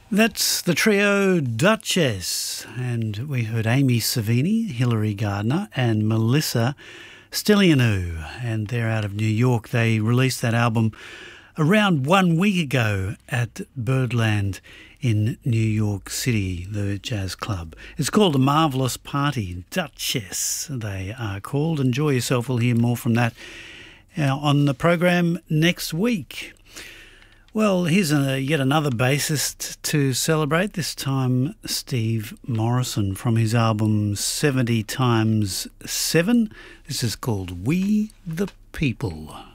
That's the trio Duchess, and we heard Amy Savini, Hilary Gardner and Melissa Stylianou, and they're out of New York. They released that album around 1 week ago at Birdland in New York City, the jazz club. It's called A Marvellous Party. Duchess, they are called. Enjoy yourself. We'll hear more from that on the program next week. Well, here's yet another bassist to celebrate, this time Steve Morrison from his album 70 times 7. This is called We the People.